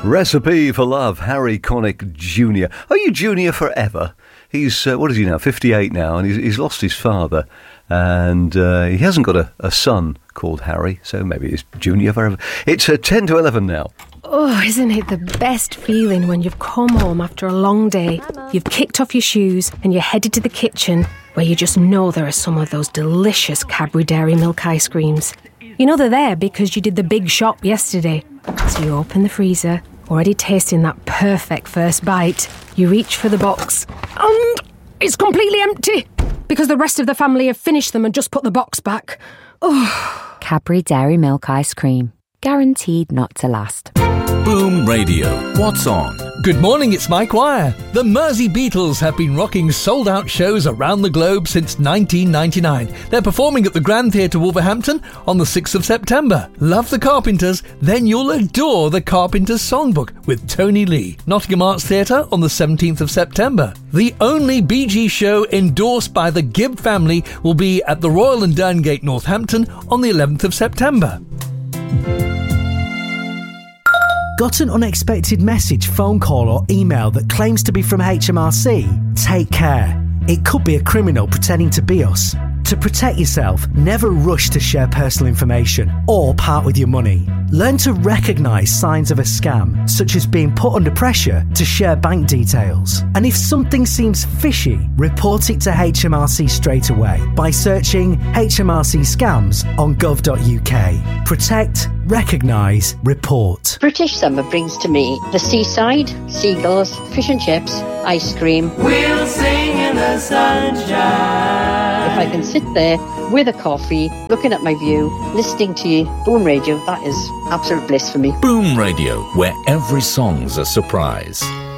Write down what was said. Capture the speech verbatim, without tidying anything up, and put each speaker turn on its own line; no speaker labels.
Recipe for Love, Harry Connick Junior Are you Junior forever? He's, uh, what is he now, fifty-eight now, and he's, he's lost his father, and uh, he hasn't got a, a son called Harry, so maybe he's Junior forever. It's uh, ten to eleven now.
Oh, isn't it the best feeling when you've come home after a long day, you've kicked off your shoes and you're headed to the kitchen where you just know there are some of those delicious Cadbury Dairy Milk ice creams. You know they're there because you did the big shop yesterday. So you open the freezer, already tasting that perfect first bite. You reach for the box and it's completely empty because the rest of the family have finished them and just put the box back. Oh.
Cadbury Dairy Milk ice cream. Guaranteed not to last.
Boom Radio. What's on?
Good morning, it's Mike Wire. The Mersey Beatles have been rocking sold-out shows around the globe since nineteen ninety-nine. They're performing at the Grand Theatre Wolverhampton on the sixth of September. Love the Carpenters? Then you'll adore the Carpenters Songbook with Tony Lee. Nottingham Arts Theatre on the seventeenth of September. The only Bee Gees show endorsed by the Gibb family will be at the Royal and Derngate, Northampton on the eleventh of September.
Got an unexpected message, phone call or email that claims to be from H M R C? Take care. It could be a criminal pretending to be us. To protect yourself, never rush to share personal information or part with your money. Learn to recognise signs of a scam, such as being put under pressure to share bank details. And if something seems fishy, report it to H M R C straight away by searching H M R C scams on gov dot U K. Protect, recognise, report.
British summer brings to me the seaside, seagulls, fish and chips, ice cream.
We'll sing in the sunshine.
If I can sit there with a coffee, looking at my view, listening to you, Boom Radio, that is absolute bliss for me.
Boom Radio, where every song's a surprise.